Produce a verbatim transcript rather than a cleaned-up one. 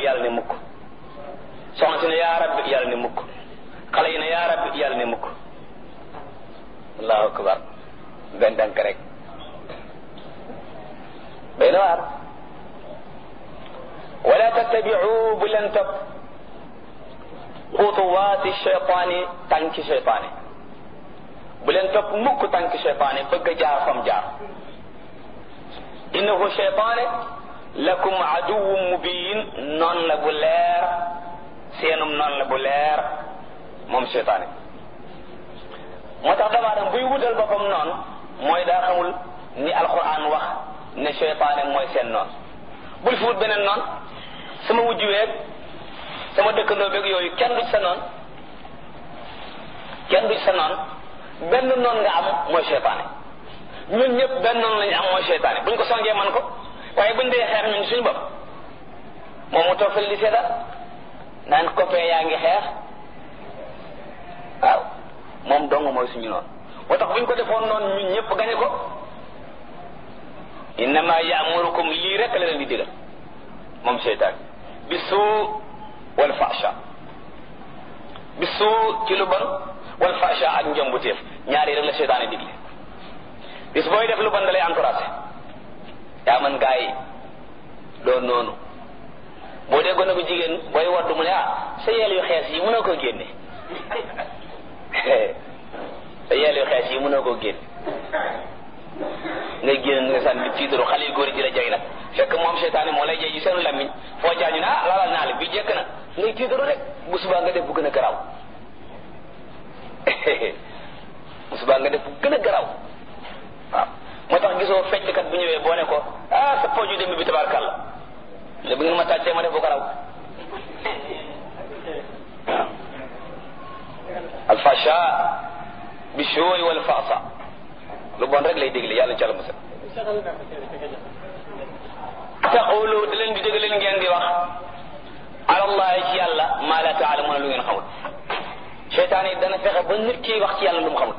yàlla ne mukk soxna si ne yaa rabbi yàlla ne mukk xale yi ne yaa rabbi yàlla ne mukk allahu akbar benn dank rek bay na waar wala tattabiu bu leen topp xutuwaati cheytaani tànki cheytaani bu leen topp mukk tànki cheytaani bëgg a jaar fam jaar innahu cheytaane lakum aduwwun mubin noon la bu leer seenum noon la bu leer moom cheytaane moo tax damaa dem buy wutal boppam noonu mooy daa xamul ni alquran wax ne cheytaane mooy seen noonu bul fi wut beneen noonu sama wujju weeg sama dëkkandoo beeg yooyu kenn du ci sa noonu kenn du ci sa noonu benn noonu nga am mooy cheytaane ñun ñëpp benn noonu lañu am mooy cheytaane buñ ko songee man ko waaye buñ dee xeex ñun suñu bopp moom mu toog fële di seetal naan copain yaa ngi xeex waaw moom dong mooy suñu noonu moo tax buñ ko defoon noonu ñun ñëpp gañe ko innama ya'murukum lii rek la leen di digal moom cheytaan bisuu wal fahsha bisuu ci lu bon wal fahsha ak njombuteef ñaari rek la cheytaan yi digle bis booy def lu bon da lay encouragé yaa man gaa yi doon noonu boo dee gone gu jigéen booy waddu mu ne ah sa yeel yu xees yi mënoo koo génne sa yeel yu xees yi mënoo koo génne ngay génn nga sànni tiitaru xale yu góor yi di la jay nag fekk moom seytaane moo lay jay ci seenu lammiñ foo jaañu ne ah lalal naa la bi jekk na ngay tiitaru rek bu subaa nga def bu gën a garaaw bu subaa nga def bu gën a garaaw waaw moo tax gisoo fecckat bu ñëwee boo ne ko ah sa poju dem bi tabarkàlla le bu ngeen ma tàccee ma def bu garaaw waaw alfasha bi shooy wal faasa lu bon rek lay dégle yàlla ci la musal taqulu da leen di dégg leen ngeen di wax alallahi ci yàlla maa la taalamuuna lu ngeen xamul seytaan yi dana fexe ba nit ki wax ci yàlla lu mu xamul